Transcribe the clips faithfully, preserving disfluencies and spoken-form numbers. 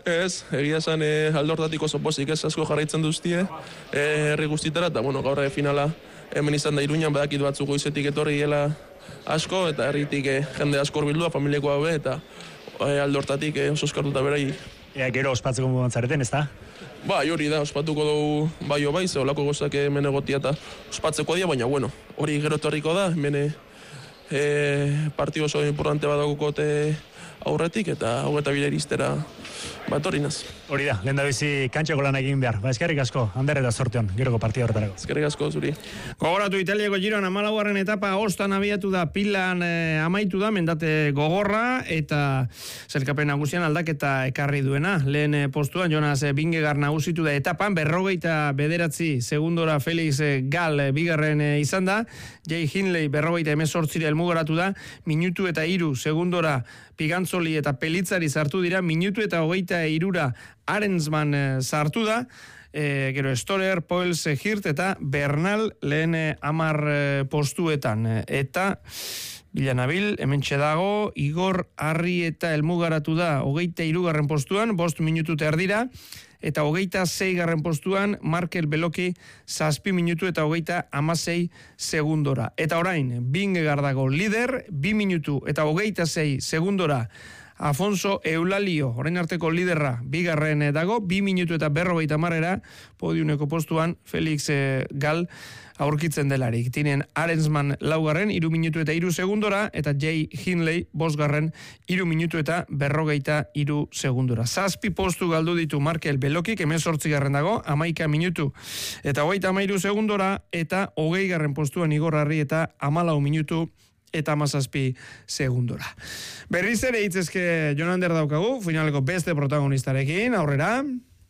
Ez, egia esan e, aldortatik oso pozik ez asko jarraitzen duztie, e, herri guztitara, eta bueno, gaur finala hemen izan da Iruñan, badakit batzuk goizetik etorri gela asko, eta herritik e, jende asko horbildua, familiako haue, eta e, aldortatik e, oso eskartuta berai. Ea, gero ospatzeko moduan zareten, ez da? Ba, hori da, ospatuko dugu bai o bai, ze olako gozak hemen egotia eta ospatzeko dia, baina bueno, hori gero etorriko da, hemen e, partio oso importante bat dagokote aurretik, eta hau eta bila iristera bat hori naz. Hori da, lehen da bizi kantxako lan egin behar. Ba, eskerrik asko, Ander eta sorteon, geroko partida horretarako. Eskerrik asko, zuri. Gogoratu Italiako Giroan hamalaugarren etapa ostan abiatu da, pilan eh, amaitu da, mendate gogorra, eta zerkapen nagusian aldaketa ekarri duena. Lehen eh, postuan, Jonas eh, Vingegaard nagusitu da etapan, berrogeita bederatzi segundora Felix eh, Gal eh, bigarren eh, izan da, Jay Hindley berrogeita emezortzira elmugaratu da, minutu eta iru segundora Pigantzoli eta Pelitzari sartu dira, minutu eta hogeita irura Arensman sartu da, e, gero Storer, Poels, Hirt eta Bernal lehen amar postuetan. Eta Bilanabil, hemen dago, Igor Arri eta elmugaratu da, hogeita irugarren postuan, bost minutu erdira, eta hogeita zeigarren postuan, Markel Beloki, zazpi minutu eta hogeita amasei segundora. Eta orain, Vingegaard dago lider, bi minutu eta hogeita zei segundora, Afonso Eulalio, orain arteko liderra, bigarren dago, bi minutu eta berrogeita marrera, podiuneko postuan, Felix eh, Gal, aurkitzen delarik. Tinen Arensman laugarren, iru minutu eta iru segundora, eta Jay Hindley bosgarren, iru minutu eta berrogeita iru segundora. Zazpi postu galdu ditu Markel Belokik, emezortzigarren dago, amaika minutu eta hogeita amairu segundora, eta hogeigarren postuan Igor Arri eta amalau minutu eta amazazpi segundora. Berriz ere hitzezke Jon Ander daukagu, finaleko beste protagonistarekin, aurrera.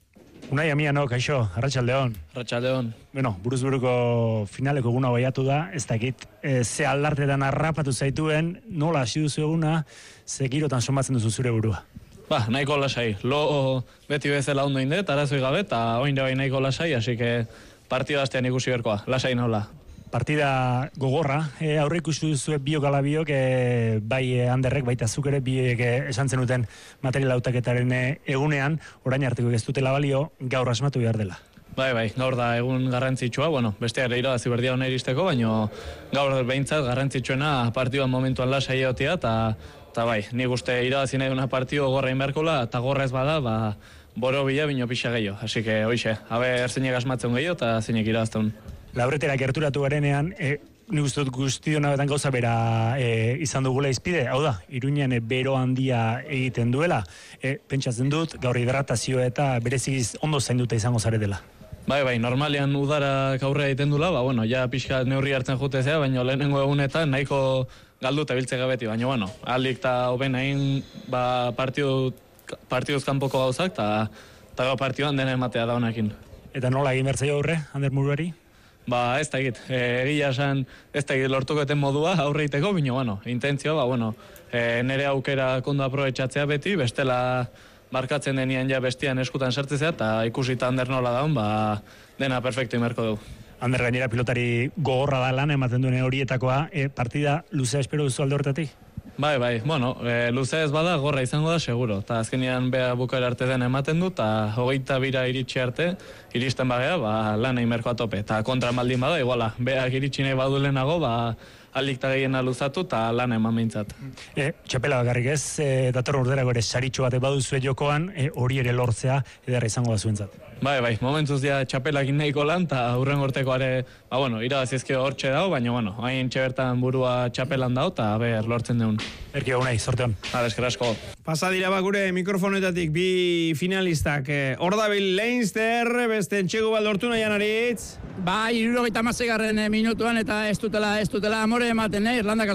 Unai Amiano, kaixo, arratsaldeon. Arratsaldeon. Bueno, buruz buruko finaleko eguna baiatu da, ez dakit, e, ze aldartetan harrapatu zaituen, nola hasi duzu eguna, ze girotan somatzen duzu zure burua? Ba, nahiko lasai. Lo beti bezala ondo indet, arazoi gabe, eta oin bai nahiko lasai, así que partida astean ikusi berkoa, lasai nola. Partida gogorra, e, aurre ikusi duzu biok ala biok, e, bai e, Anderrek, baita zuk ere biek e, esan zenuten material hautaketaren e, egunean, orain arteko ez dutela balio, gaur asmatu behar dela. Bai, bai, gaur da egun garrantzitsua, bueno, besteak irabazi berdia hona iristeko, baina gaur behintzat garrantzitsuena partioan momentuan lasai egotea, eta ta bai, nik uste irabazi nahi una partio gogorra inberkola, eta gorra ez bada, ba, boro bila bino pixa gehiago, así que, hoixe, haber zeinek asmatzen gehiago, eta zeinek irabazten. Lauretera gerturatu garenean, e, nik uste dut guztion abetan gauza bera e, izan dugula izpide, hau da, Iruñan e, bero handia egiten duela, e, pentsatzen dut, gaur hidratazioa eta bereziz ondo zainduta izango zaretela. Bai, bai, normalean udara aurrea egiten dula, ba, bueno, ja pixka neurri hartzen jutezea, baina lehenengo egunetan nahiko galduta biltzega beti, baina, bueno, aldik eta hoben hain, ba, partidu, partiduz kanpoko gauzak, eta gau partioan dena ematea da honekin. Eta nola egin bertzaio aurre, Ander Muruari? Ba, ez da egit, egia esan ez da egit lortuko eten modua aurreiteko, bino, bueno, intentzioa, ba, bueno, e, nire aukera kondo aprobetxatzea beti, bestela markatzen denian ja bestian eskutan sartzea, eta ikusita Ander nola daun, ba, dena perfecto imerko dugu. Ander gainera pilotari gogorra da lan ematen duen horietakoa, e, partida luzea espero duzu alde horretatik? Bai, bai, bueno, e, luze ez bada gorra izango da seguro, eta azkenean beha bukaera arte den ematen du, eta hogeita bira iritsi arte, iristen bagea, ba, lan egin merko atope, eta kontra maldin bada, iguala, beha iritsi nahi badu lehenago, ba, alikta gehiena luzatu, eta lan eman behintzat. E, txapela bakarrik ez, e, datorren urterako ere saritxo bat baduzue jokoan, e, hori ere lortzea, ederra izango da zuentzat. Bai, bai, momentuz dia txapelakin nahiko lan, eta hurren urtekoare, ba, bueno, irabazizke hortxe dago, baina, bueno, hain txebertan burua txapelan dago, eta ber, lortzen deun. Erki egunai, sorteon. Hala, esker asko. Pasa dira bakure mikrofonetatik bi finalistak. Hor dabil Leinster, beste entxegu bat lortu nahian aritz. Ba, irurogeita amasegarren minutuan eta ez dutela, ez dutela amore ematen, eh? Irlandako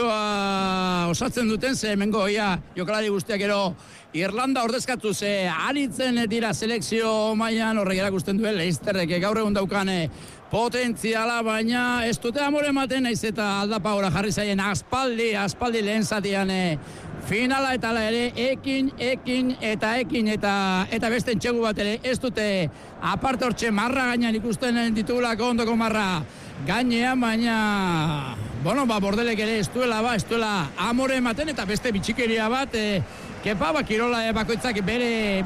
selekzioa osatzen duten, ze hemengo ia jokalari guztiak ero Irlanda ordezkatu ze aritzen dira selekzio mailan horrek erakusten duen Leinsterrek gaur egun daukane potentziala, baina ez dute amore ematen, naiz eta aldapa gora jarri zaien aspaldi, aspaldi lehen zatian finala eta ere ekin, ekin eta ekin eta eta beste entxegu bat ere ez dute aparte hortxe marra gainean ikusten ditugulako ondoko marra gainean, baina bueno, ba, bordelek ere ez duela, ba, ez duela amore ematen eta beste bitxikeria bat, e, kepa, ba, kirola e, bakoitzak bere